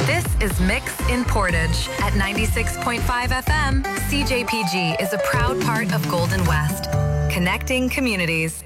This is Mix in Portage at 96.5 FM. CJPG is a proud part of Golden West, connecting communities.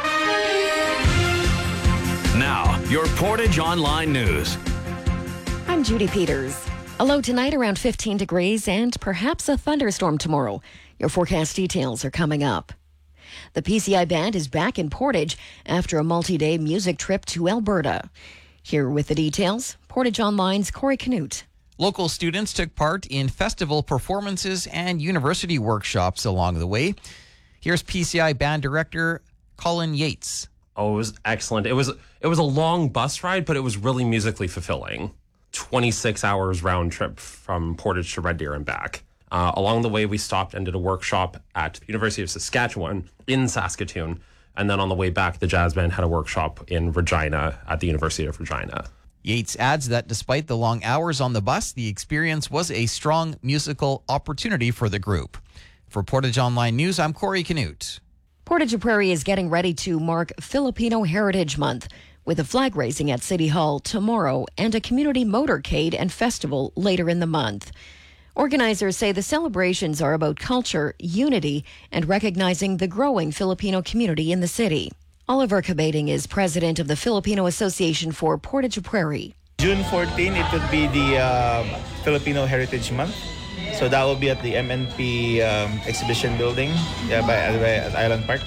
Now, your Portage Online News. I'm Judy Peters. A low tonight around 15 degrees and perhaps a thunderstorm tomorrow. Your forecast details are coming up. The PCI Band is back in Portage after a multi-day music trip to Alberta. Here with the details, Portage Online's Corey Canute. Local students took part in festival performances and university workshops along the way. Here's PCI Band Director Colin Yates. Oh, it was excellent. It was a long bus ride, but it was really musically fulfilling. 26 hours round trip from Portage to Red Deer and back. Along the way, we stopped and did a workshop at the University of Saskatchewan in Saskatoon. And then on the way back, the jazz band had a workshop in Regina at the University of Regina. Yates adds that despite the long hours on the bus, the experience was a strong musical opportunity for the group. For Portage Online News, I'm Corey Canute. Portage Prairie is getting ready to mark Filipino Heritage Month with a flag raising at City Hall tomorrow and a community motorcade and festival later in the month. Organizers say the celebrations are about culture, unity, and recognizing the growing Filipino community in the city. Oliver Cabading is president of the Filipino Association for Portage Prairie. June 14, it would be the Filipino Heritage Month. So that will be at the MNP exhibition building at Island Park.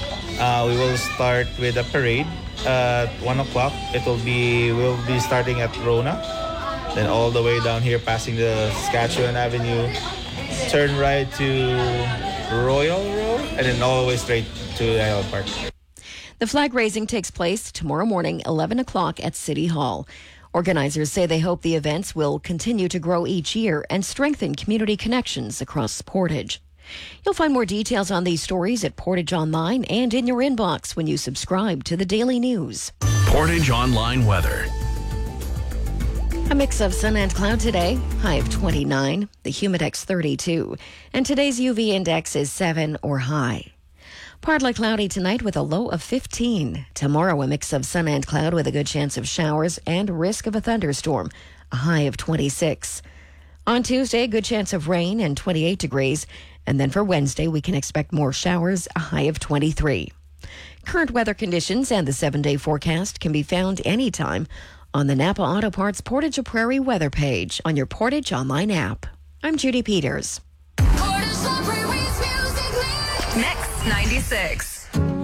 We will start with a parade at 1 o'clock. We'll be starting at Rona. Then all the way down here, passing the Saskatchewan Avenue, turn right to Royal Road, and then all the way straight to Island Park. The flag raising takes place tomorrow morning, 11 o'clock at City Hall. Organizers say they hope the events will continue to grow each year and strengthen community connections across Portage. You'll find more details on these stories at Portage Online and in your inbox when you subscribe to the Daily News. Portage Online weather. A mix of sun and cloud today, high of 29, the humidex 32, and today's UV index is 7 or high. Partly cloudy tonight with a low of 15. Tomorrow, a mix of sun and cloud with a good chance of showers and risk of a thunderstorm, a high of 26. On Tuesday, a good chance of rain and 28 degrees. And then for Wednesday, we can expect more showers, a high of 23. Current weather conditions and the 7-day forecast can be found anytime on the Napa Auto Parts Portage Prairie weather page on your Portage Online app. I'm Judy Peters. Mix 96.